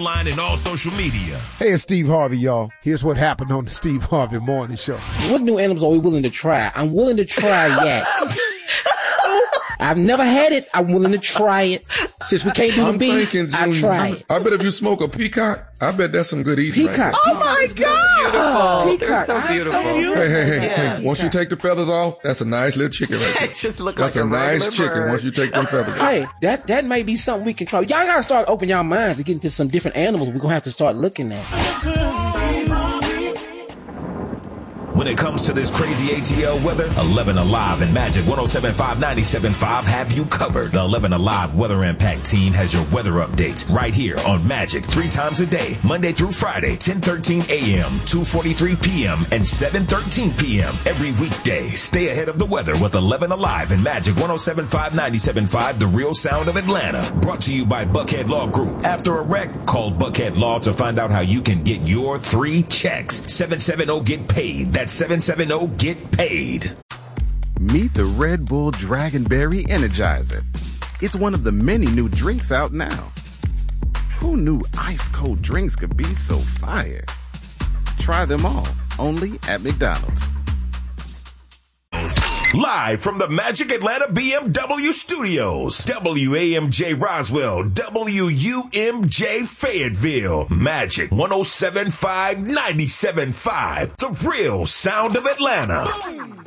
online and all social media. Hey, it's Steve Harvey, y'all. Here's what happened on the Steve Harvey Morning Show. What new animals are we willing to try? I'm willing to try yak. I've never had it. I'm willing to try it. Since we can't do the beef, I'll try it. I bet if you smoke a peacock, I bet that's some good eating. Peacock. Right? Oh my God! Beautiful. They're so beautiful. Hey. Once you take the feathers off, that's a nice little chicken right there. It just look that's like a nice chicken bird. once you take them feathers off. Hey, that may be something we can try. Y'all gotta start opening y'all minds to get into some different animals we're gonna have to start looking at. When it comes to this crazy ATL weather, 11 Alive and Magic 107.5 97.5 have you covered. The 11 Alive Weather Impact team has your weather updates right here on Magic 3 times a day, Monday through Friday, 10:13 a.m., 2:43 p.m., and 7:13 p.m. every weekday. Stay ahead of the weather with 11 Alive and Magic 107.5 97.5, the real sound of Atlanta. Brought to you by Buckhead Law Group. After a wreck, call Buckhead Law to find out how you can get your 3 checks. 770-GET-PAID. That's 770-GET-PAID. Meet the Red Bull Dragonberry Energizer. It's one of the many new drinks out now. Who knew ice cold drinks could be so fire? Try them all, only at McDonald's. Live from the Magic Atlanta BMW studios, WAMJ Roswell, WUMJ Fayetteville, Magic 107.5 97.5, the real sound of Atlanta.